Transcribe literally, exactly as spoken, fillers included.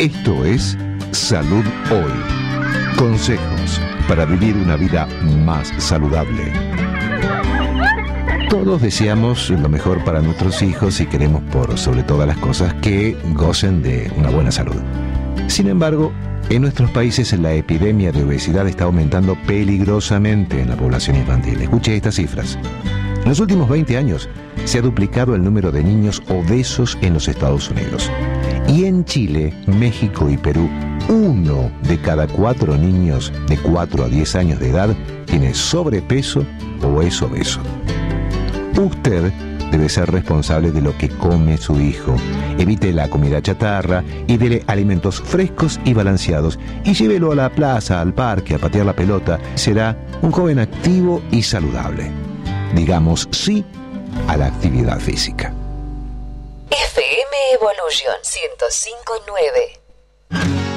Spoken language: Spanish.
Esto es Salud Hoy. Consejos para vivir una vida más saludable. Todos deseamos lo mejor para nuestros hijos y queremos, por sobre todas las cosas, que gocen de una buena salud. Sin embargo, en nuestros países la epidemia de obesidad está aumentando peligrosamente en la población infantil. Escuche estas cifras. En los últimos veinte años se ha duplicado el número de niños obesos en los Estados Unidos. Y en Chile, México y Perú, uno de cada cuatro niños de cuatro a diez años de edad tiene sobrepeso o es obeso. Usted debe ser responsable de lo que come su hijo. Evite la comida chatarra y dele alimentos frescos y balanceados. Y llévelo a la plaza, al parque, a patear la pelota. Será un joven activo y saludable. Digamos sí a la actividad física. F M Evolution ciento cinco punto nueve.